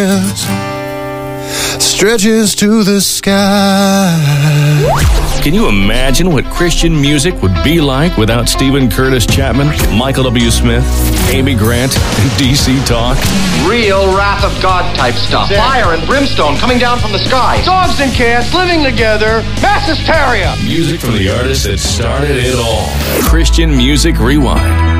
stretches to the sky. Can you imagine what Christian music would be like without Stephen Curtis Chapman, Michael W. Smith, Amy Grant, and DC Talk? Real wrath of God type stuff. Fire and brimstone coming down from the sky. Dogs and cats living together. Mass hysteria. Music from the artist that started it all. Christian Music Rewind.